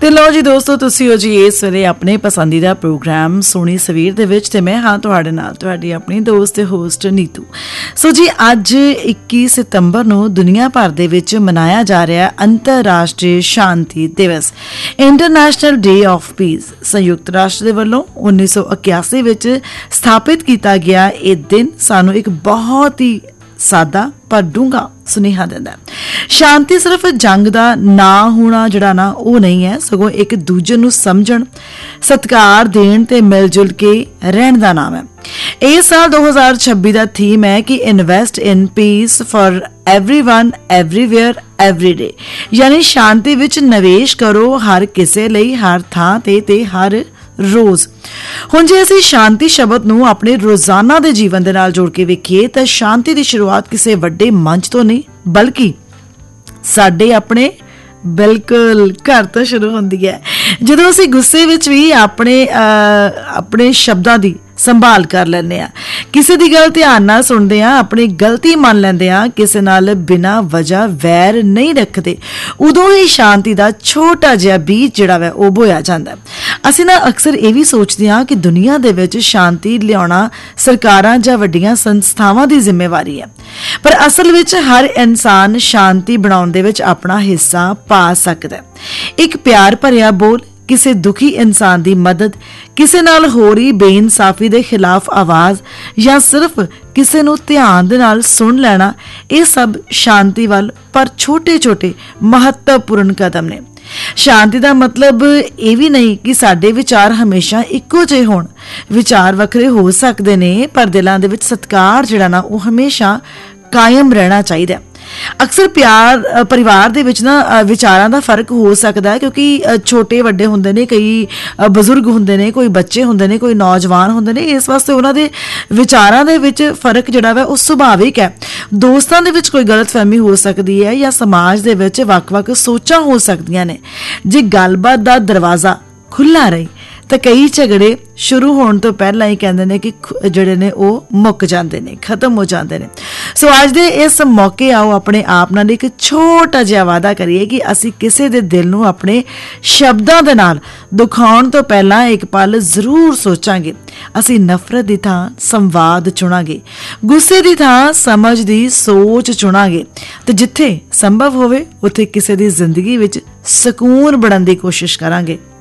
ਤੇ ਲਓ ਜੀ ਦੋਸਤੋ, ਤੁਸੀਂ ਹੋ ਜੀ ਇਸ ਵੇਲੇ ਆਪਣੇ ਪਸੰਦੀਦਾ ਪ੍ਰੋਗਰਾਮ ਸੋਹਣੀ ਸਵੇਰ ਦੇ ਵਿੱਚ ਤੇ ਮੈਂ ਹਾਂ ਤੁਹਾਡੇ ਨਾਲ ਤੁਹਾਡੀ ਆਪਣੀ ਦੋਸਤ ਤੇ ਹੋਸਟ ਨੀਤੂ। ਸੋ ਜੀ ਅੱਜ 21 ਸਤੰਬਰ ਨੂੰ ਦੁਨੀਆ ਭਰ ਦੇ ਵਿੱਚ ਮਨਾਇਆ ਜਾ ਰਿਹਾ ਅੰਤਰਰਾਸ਼ਟਰੀ ਸ਼ਾਂਤੀ ਦਿਵਸ, ਇੰਟਰਨੈਸ਼ਨਲ ਡੇ ਆਫ ਪੀਸ। ਸੰਯੁਕਤ ਰਾਸ਼ਟਰ ਦੇ ਵੱਲੋਂ 1981 ਵਿੱਚ ਸਥਾਪਿਤ ਕੀਤਾ ਗਿਆ ਇਹ ਦਿਨ ਸਾਨੂੰ ਇੱਕ ਬਹੁਤ ਹੀ ਸਾਦਾ ਪਰ ਡੂੰਘਾ ਸੁਨੇਹਾ ਦਿੰਦਾ। ਸ਼ਾਂਤੀ ਸਿਰਫ ਜੰਗ ਦਾ ਨਾ ਹੋਣਾ ਜਿਹੜਾ ਨਾ ਉਹ ਨਹੀਂ ਹੈ, ਸਗੋਂ ਇੱਕ ਦੂਜੇ ਨੂੰ ਸਮਝਣ, ਸਤਿਕਾਰ ਦੇਣ ਤੇ ਮਿਲ ਜੁਲ ਕੇ ਰਹਿਣ ਦਾ ਨਾਮ ਹੈ। ਇਸ ਸਾਲ 2026 ਦਾ ਥੀਮ ਹੈ ਕਿ invest in piece for everyone everywhere every day, यानी शांति विच निवेश करो हर किसे ਲਈ हर ਥਾਂ ਤੇ हर ਰੋਜ਼। ਹੁਣ ਜੇ ਅਸੀਂ ਸ਼ਾਂਤੀ ਸ਼ਬਦ ਨੂੰ ਆਪਣੇ ਰੋਜ਼ਾਨਾ ਦੇ ਜੀਵਨ ਦੇ ਨਾਲ ਜੋੜ ਕੇ ਵੇਖੀਏ ਤਾਂ ਸ਼ਾਂਤੀ ਦੀ ਸ਼ੁਰੂਆਤ ਕਿਸੇ ਵੱਡੇ ਮੰਚ ਤੋਂ ਨਹੀਂ ਬਲਕਿ ਸਾਡੇ ਆਪਣੇ ਬਿਲਕੁਲ ਘਰ ਤੋਂ ਸ਼ੁਰੂ ਹੁੰਦੀ ਹੈ। ਜਦੋਂ ਅਸੀਂ ਗੁੱਸੇ ਵਿੱਚ ਵੀ ਆਪਣੇ ਸ਼ਬਦਾਂ ਦੀ ਸੰਭਾਲ ਕਰ ਲੈਂਦੇ ਹਾਂ, ਕਿਸੇ ਦੀ ਗੱਲ ਧਿਆਨ ਨਾਲ ਸੁਣਦੇ ਹਾਂ, ਆਪਣੀ ਗਲਤੀ ਮੰਨ ਲੈਂਦੇ ਹਾਂ, ਕਿਸੇ ਨਾਲ ਬਿਨਾਂ ਵਜ੍ਹਾ ਵੈਰ ਨਹੀਂ ਰੱਖਦੇ, ਉਦੋਂ ਹੀ ਸ਼ਾਂਤੀ ਦਾ ਛੋਟਾ ਜਿਹਾ ਬੀਜ ਜਿਹੜਾ ਵਾ ਉਹ ਬੋਇਆ ਜਾਂਦਾ। ਅਸੀਂ ਨਾ ਅਕਸਰ ਇਹ ਵੀ ਸੋਚਦੇ ਹਾਂ ਕਿ ਦੁਨੀਆ ਦੇ ਵਿੱਚ ਸ਼ਾਂਤੀ ਲਿਆਉਣਾ ਸਰਕਾਰਾਂ ਜਾਂ ਵੱਡੀਆਂ ਸੰਸਥਾਵਾਂ ਦੀ ਜ਼ਿੰਮੇਵਾਰੀ ਹੈ, ਪਰ ਅਸਲ ਵਿੱਚ ਹਰ ਇਨਸਾਨ ਸ਼ਾਂਤੀ ਬਣਾਉਣ ਦੇ ਵਿੱਚ ਆਪਣਾ ਹਿੱਸਾ ਪਾ ਸਕਦਾ। ਇੱਕ ਪਿਆਰ ਭਰਿਆ ਬੋਲ, ਕਿਸੇ ਦੁਖੀ ਇਨਸਾਨ ਦੀ ਮਦਦ, ਕਿਸੇ ਨਾਲ ਹੋ ਰਹੀ ਬੇਇਨਸਾਫੀ ਦੇ ਖਿਲਾਫ ਆਵਾਜ਼ ਜਾਂ ਸਿਰਫ ਕਿਸੇ ਨੂੰ ਧਿਆਨ ਦੇ ਨਾਲ ਸੁਣ ਲੈਣਾ, ਇਹ ਸਭ ਸ਼ਾਂਤੀ ਵੱਲ ਪਰ ਛੋਟੇ-ਛੋਟੇ ਮਹੱਤਵਪੂਰਨ ਕਦਮ ਨੇ। ਸ਼ਾਂਤੀ ਦਾ ਮਤਲਬ ਇਹ ਵੀ ਨਹੀਂ ਕਿ ਸਾਡੇ ਵਿਚਾਰ ਹਮੇਸ਼ਾ ਇੱਕੋ ਜਿਹੇ ਹੋਣ। ਵਿਚਾਰ ਵੱਖਰੇ ਹੋ ਸਕਦੇ ਨੇ, ਪਰ ਦਿਲਾਂ ਦੇ ਵਿੱਚ ਸਤਿਕਾਰ ਜਿਹੜਾ ਨਾ ਉਹ ਹਮੇਸ਼ਾ ਕਾਇਮ ਰਹਿਣਾ ਚਾਹੀਦਾ। ਅਕਸਰ ਪਰਿਵਾਰ ਦੇ ਵਿੱਚ ਨਾ ਵਿਚਾਰਾਂ ਦਾ ਫਰਕ ਹੋ ਸਕਦਾ ਹੈ, ਕਿਉਂਕਿ ਛੋਟੇ ਵੱਡੇ ਹੁੰਦੇ ਨੇ, ਕਈ ਬਜ਼ੁਰਗ ਹੁੰਦੇ ਨੇ, ਕੋਈ ਬੱਚੇ ਹੁੰਦੇ ਨੇ, ਕੋਈ ਨੌਜਵਾਨ ਹੁੰਦੇ ਨੇ। ਇਸ ਵਾਸਤੇ ਉਹਨਾਂ ਦੇ ਵਿਚਾਰਾਂ ਦੇ ਵਿੱਚ ਫਰਕ ਜਿਹੜਾ ਵਾ ਉਹ ਸੁਭਾਵਿਕ ਹੈ। ਦੋਸਤਾਂ ਦੇ ਵਿੱਚ ਕੋਈ ਗਲਤਫਹਿਮੀ ਹੋ ਸਕਦੀ ਹੈ ਜਾਂ ਸਮਾਜ ਦੇ ਵਿੱਚ ਵੱਖ-ਵੱਖ ਸੋਚਾਂ ਹੋ ਸਕਦੀਆਂ ਨੇ। ਜੇ ਗੱਲਬਾਤ ਦਾ ਦਰਵਾਜ਼ਾ ਖੁੱਲ੍ਹਾ ਰਹੇ ਤਾਂ ਕਈ ਝਗੜੇ ਸ਼ੁਰੂ ਹੋਣ ਤੋਂ ਪਹਿਲਾਂ ਹੀ ਕਹਿੰਦੇ ਨੇ ਕਿ ਜਿਹੜੇ ਨੇ ਉਹ ਮੁੱਕ ਜਾਂਦੇ ਨੇ, ਖਤਮ ਹੋ ਜਾਂਦੇ ਨੇ। ਸੋ ਅੱਜ ਦੇ ਇਸ ਮੌਕੇ ਆਓ ਆਪਣੇ ਆਪ ਨਾਲ ਇੱਕ ਛੋਟਾ ਜਿਹਾ ਵਾਅਦਾ ਕਰੀਏ ਕਿ ਅਸੀਂ ਕਿਸੇ ਦੇ ਦਿਲ ਨੂੰ ਆਪਣੇ ਸ਼ਬਦਾਂ ਦੇ ਨਾਲ ਦੁਖਾਉਣ ਤੋਂ ਪਹਿਲਾਂ ਇੱਕ ਪਲ ਜ਼ਰੂਰ ਸੋਚਾਂਗੇ। ਅਸੀਂ ਨਫ਼ਰਤ ਦੀ ਥਾਂ ਸੰਵਾਦ ਚੁਣਾਂਗੇ, ਗੁੱਸੇ ਦੀ ਥਾਂ ਸਮਝ ਦੀ ਸੋਚ ਚੁਣਾਂਗੇ, ਤੇ ਜਿੱਥੇ ਸੰਭਵ ਹੋਵੇ ਉੱਥੇ ਕਿਸੇ ਦੀ ਜ਼ਿੰਦਗੀ ਵਿੱਚ ਸਕੂਨ ਬਣਾਉਣ ਦੀ ਕੋਸ਼ਿਸ਼ ਕਰਾਂਗੇ।